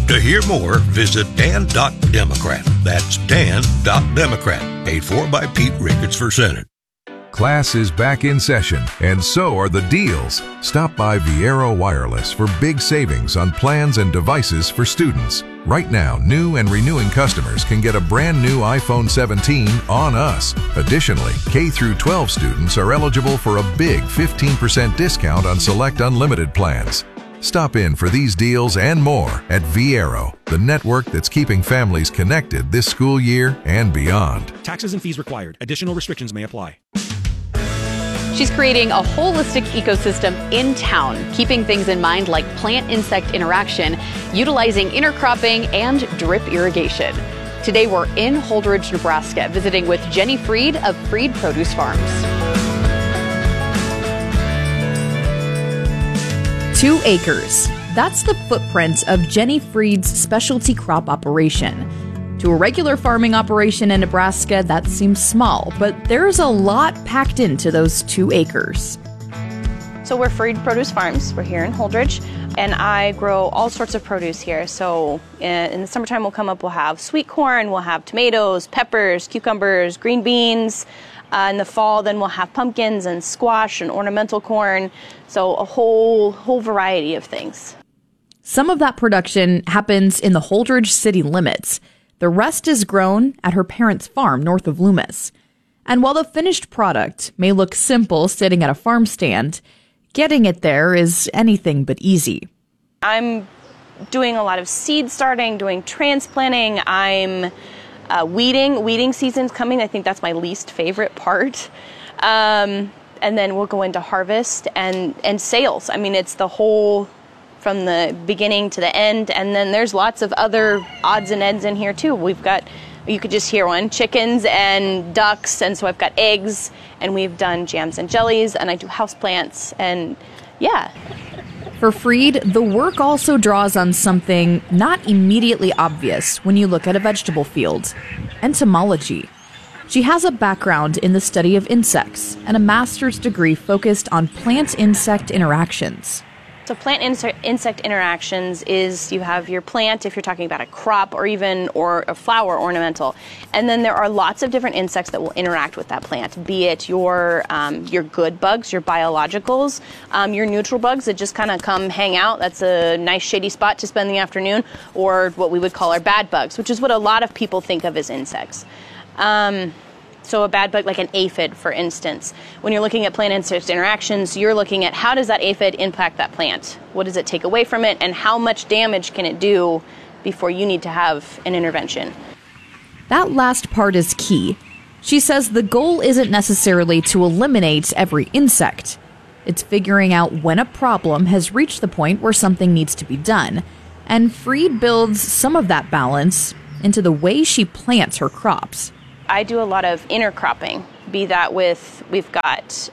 To hear more, visit Dan.Democrat. That's Dan.Democrat. Paid for by Pete Ricketts for Senate. Class is back in session, and so are the deals. Stop by Viero Wireless for big savings on plans and devices for students. Right now, new and renewing customers can get a brand new iPhone 17 on us. Additionally, K through 12 students are eligible for a big 15% discount on select unlimited plans. Stop in for these deals and more at Viero, the network that's keeping families connected this school year and beyond. Taxes and fees required. Additional restrictions may apply. She's creating a holistic ecosystem in town, keeping things in mind like plant-insect interaction, utilizing intercropping, and drip irrigation. Today we're in Holdrege, Nebraska, visiting with Jenny Freed of Freed Produce Farms. 2 acres. That's the footprint of Jenny Freed's specialty crop operation. To a regular farming operation in Nebraska, that seems small, but there's a lot packed into those 2 acres. So we're Freed Produce Farms. We're here in Holdrege, and I grow all sorts of produce here. So in the summertime, we'll have sweet corn, we'll have tomatoes, peppers, cucumbers, green beans. In the fall, then we'll have pumpkins and squash and ornamental corn. So a whole variety of things. Some of that production happens in the Holdrege city limits. The rest is grown at her parents' farm north of Loomis. And while the finished product may look simple sitting at a farm stand, getting it there is anything but easy. I'm doing a lot of seed starting, doing transplanting. I'm weeding season's coming. I think that's my least favorite part. And then we'll go into harvest and sales. I mean, it's the whole from the beginning to the end. And then there's lots of other odds and ends in here too. We've got, you could just hear one, chickens and ducks. And so I've got eggs, and we've done jams and jellies, and I do houseplants, and yeah. For Freed, the work also draws on something not immediately obvious when you look at a vegetable field: entomology. She has a background in the study of insects and a master's degree focused on plant-insect interactions. So plant-insect interactions is you have your plant, if you're talking about a crop or a flower ornamental, and then there are lots of different insects that will interact with that plant, be it your good bugs, your biologicals, your neutral bugs that just kind of come hang out. That's a nice shady spot to spend the afternoon, or what we would call our bad bugs, which is what a lot of people think of as insects. So a bad bug, like an aphid, for instance. When you're looking at plant-insect interactions, you're looking at how does that aphid impact that plant? What does it take away from it? And how much damage can it do before you need to have an intervention? That last part is key. She says the goal isn't necessarily to eliminate every insect. It's figuring out when a problem has reached the point where something needs to be done. And Freed builds some of that balance into the way she plants her crops. I do a lot of intercropping, be that we've got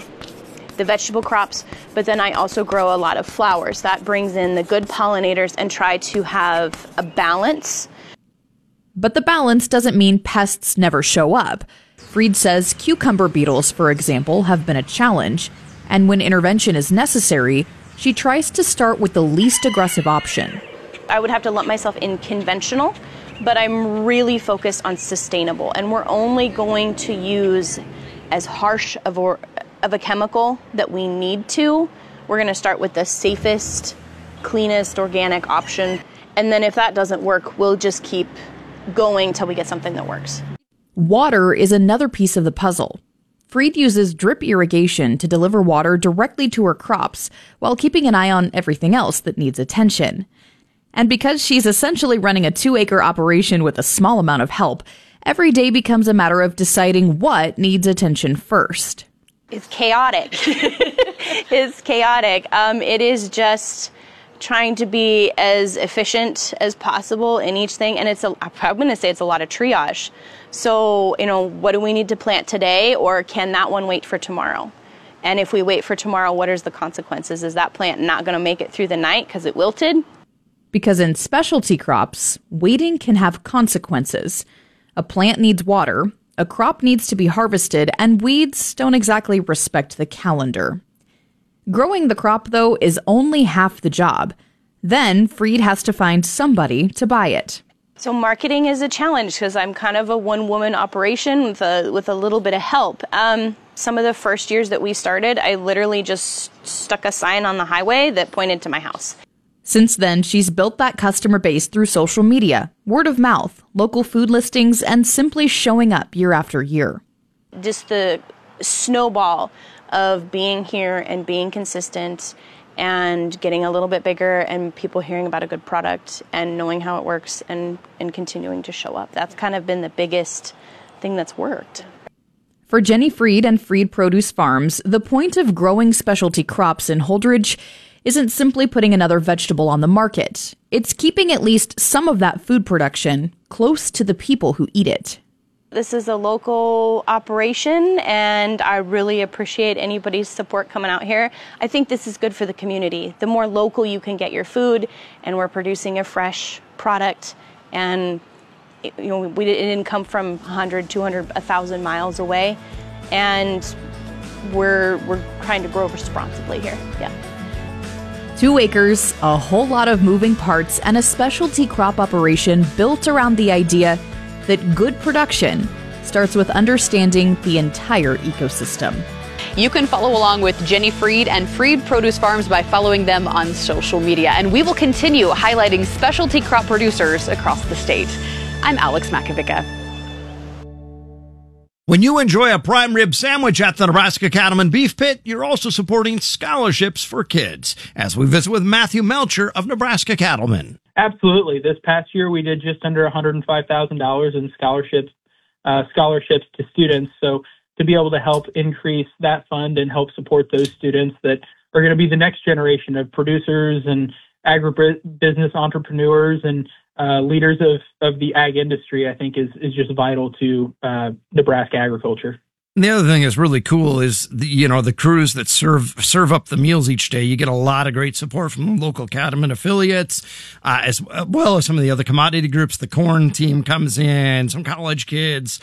the vegetable crops, but then I also grow a lot of flowers. That brings in the good pollinators and try to have a balance. But the balance doesn't mean pests never show up. Freed says cucumber beetles, for example, have been a challenge, and when intervention is necessary, she tries to start with the least aggressive option. I would have to lump myself in conventional, but I'm really focused on sustainable, and we're only going to use as harsh of a chemical that we need to. We're going to start with the safest, cleanest organic option, and then if that doesn't work, we'll just keep going till we get something that works. Water is another piece of the puzzle. Freed uses drip irrigation to deliver water directly to her crops while keeping an eye on everything else that needs attention. And because she's essentially running a 2-acre operation with a small amount of help, every day becomes a matter of deciding what needs attention first. It's chaotic. It's chaotic. It is just trying to be as efficient as possible in each thing. And I'm going to say it's a lot of triage. So, what do we need to plant today, or can that one wait for tomorrow? And if we wait for tomorrow, what is the consequences? Is that plant not going to make it through the night because it wilted? Because in specialty crops, waiting can have consequences. A plant needs water, a crop needs to be harvested, and weeds don't exactly respect the calendar. Growing the crop, though, is only half the job. Then Freed has to find somebody to buy it. So marketing is a challenge because I'm kind of a one-woman operation with a little bit of help. Some of the first years that we started, I literally just stuck a sign on the highway that pointed to my house. Since then, she's built that customer base through social media, word of mouth, local food listings, and simply showing up year after year. Just the snowball of being here and being consistent and getting a little bit bigger and people hearing about a good product and knowing how it works and continuing to show up. That's kind of been the biggest thing that's worked. For Jenny Freed and Freed Produce Farms, the point of growing specialty crops in Holdrege isn't simply putting another vegetable on the market. It's keeping at least some of that food production close to the people who eat it. This is a local operation, and I really appreciate anybody's support coming out here. I think this is good for the community. The more local you can get your food, and we're producing a fresh product, and it didn't come from 100, 200, 1,000 miles away, and we're trying to grow responsibly here. Yeah. 2 acres, a whole lot of moving parts, and a specialty crop operation built around the idea that good production starts with understanding the entire ecosystem. You can follow along with Jenny Freed and Freed Produce Farms by following them on social media, and we will continue highlighting specialty crop producers across the state. I'm Alex Makovica. When you enjoy a prime rib sandwich at the Nebraska Cattlemen Beef Pit, you're also supporting scholarships for kids, as we visit with Matthew Melcher of Nebraska Cattlemen. Absolutely. This past year, we did just under $105,000 in scholarships to students. So to be able to help increase that fund and help support those students that are going to be the next generation of producers and agribusiness entrepreneurs and leaders of the ag industry, I think is just vital to Nebraska agriculture. And the other thing that's really cool is the crews that serve up the meals each day. You get a lot of great support from local Cattlemen affiliates, as well as some of the other commodity groups. The corn team comes in, some college kids.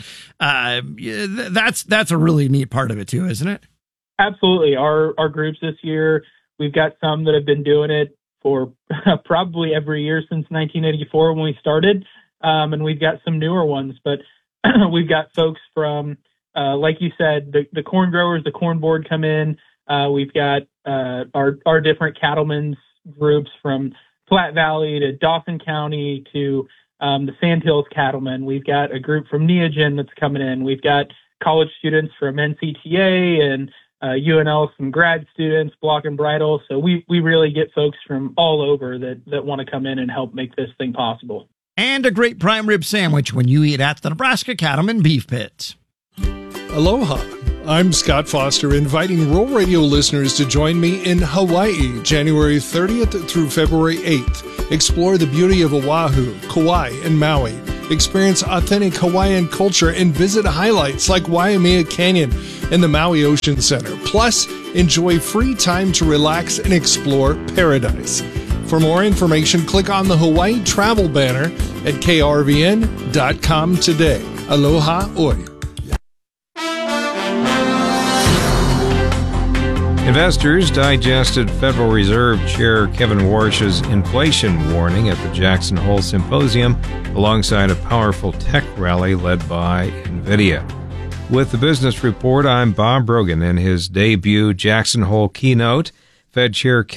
That's a really neat part of it too, isn't it? Absolutely. Our groups this year, we've got some that have been doing it for probably every year since 1984 when we started, and we've got some newer ones. But we've got folks from like you said, the corn growers, the corn board come in. We've got our different cattlemen's groups from Platte Valley to Dawson County to the Sandhills Cattlemen. We've got a group from Neogen that's coming in. We've got college students from NCTA and UNL, some grad students, Block and Bridle. So we really get folks from all over that want to come in and help make this thing possible. And a great prime rib sandwich when you eat at the Nebraska Cattlemen Beef Pits. Aloha. I'm Scott Foster, inviting Rural Radio listeners to join me in Hawaii, January 30th through February 8th. Explore the beauty of Oahu, Kauai, and Maui. Experience authentic Hawaiian culture and visit highlights like Waimea Canyon and the Maui Ocean Center. Plus, enjoy free time to relax and explore paradise. For more information, click on the Hawaii travel banner at krvn.com today. Aloha oi. Investors digested Federal Reserve Chair Kevin Warsh's inflation warning at the Jackson Hole Symposium alongside a powerful tech rally led by NVIDIA. With the Business Report, I'm Bob Brogan. In his debut Jackson Hole keynote, Fed Chair